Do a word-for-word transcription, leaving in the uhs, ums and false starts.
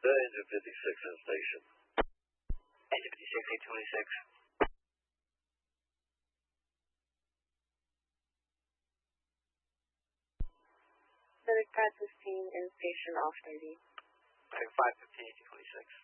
Engine fifty-six in station. Engine fifty-six, eight twenty-six. Pacific five fifteen in station off duty. Pacific five fifteen, eight twenty-six.